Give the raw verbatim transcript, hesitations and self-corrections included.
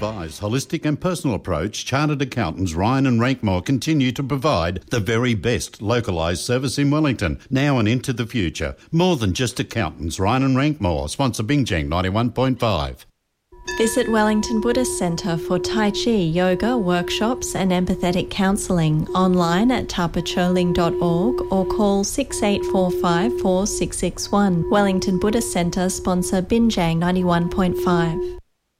advised, holistic and personal approach, Chartered Accountants Ryan and Rankmore continue to provide the very best localised service in Wellington, now and into the future. More than just accountants, Ryan and Rankmore, sponsor Bingjang ninety-one point five. Visit Wellington Buddhist Centre for Tai Chi, yoga, workshops and empathetic counselling online at tapacholing dot org or call six eight four five four six six one. Wellington Buddhist Centre sponsor Binjang ninety-one point five.